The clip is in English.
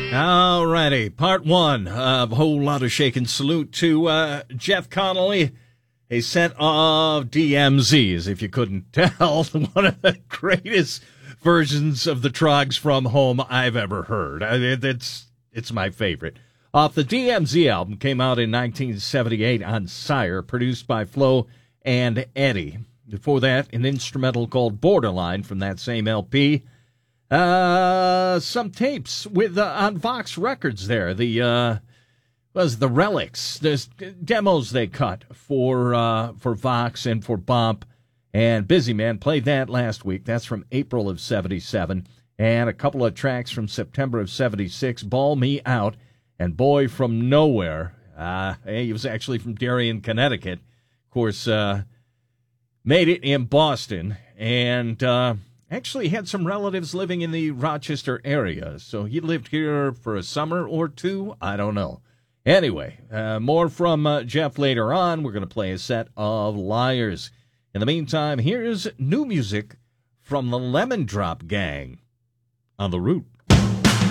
All righty, part one of a whole lot of shake and salute to Jeff Connolly, a set of DMZs, if you couldn't tell, one of the greatest versions of the Trogs from Home I've ever heard. It's my favorite. Off the DMZ album, came out in 1978 on Sire, produced by Flo and Eddie. Before that, an instrumental called Borderline from that same LP. Some tapes with on Vox Records there. The Relics. There's demos they cut for Vox and for Bump. And Busy Man played that last week. That's from April of 77. And a couple of tracks from September of 76. Ball Me Out and Boy from Nowhere. He was actually from Darien, Connecticut. Of course, made it in Boston. And actually had some relatives living in the Rochester area. So he lived here for a summer or two. I don't know. Anyway, more from Jeff later on. We're going to play a set of Liars. In the meantime, here's new music from the Lemon Drop Gang on The Root.